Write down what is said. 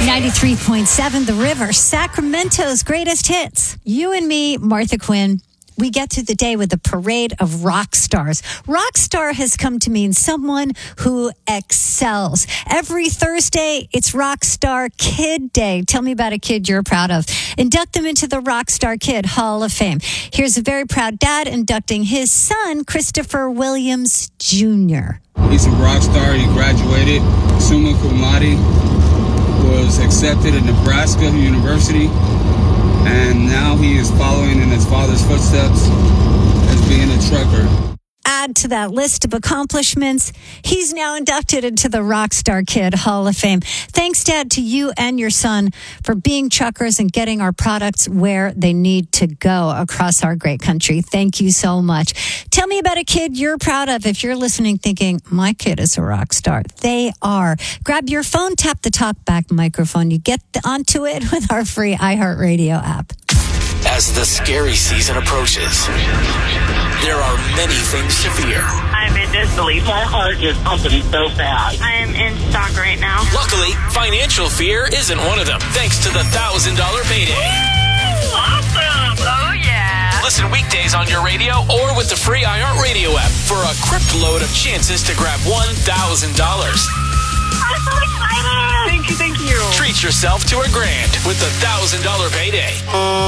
93.7 The River, Sacramento's greatest hits. You and me, Martha Quinn, we get through the day with a parade of rock stars. Rock star has come to mean someone who excels. Every Thursday, it's Rock Star Kid Day. Tell me about a kid you're proud of. Induct them into the Rock Star Kid Hall of Fame. Here's a very proud dad inducting his son, Christopher Williams Jr. He's a rock star. He graduated summa cum laude, was accepted at Nebraska University, and now he is following in his father's footsteps as being a trucker. Add to that list of accomplishments, he's now inducted into the Rockstar Kid Hall of Fame. Thanks, Dad, to you and your son for being truckers and getting our products where they need to go across our great country. Thank you so much. Tell me about a kid you're proud of. If you're listening thinking, my kid is a rock star, they are. Grab your phone, tap the talkback microphone. You get onto it with our free iHeartRadio app. As the scary season approaches, there are many things to fear. I'm in disbelief. My heart is pumping so fast. I am in shock right now. Luckily, financial fear isn't one of them, thanks to the $1,000 payday. Woo! Awesome! Oh, yeah. Listen weekdays on your radio or with the free iHeartRadio app for a crypt load of chances to grab $1,000. I'm so excited! Thank you. Treat yourself to $1,000 with the $1,000 payday.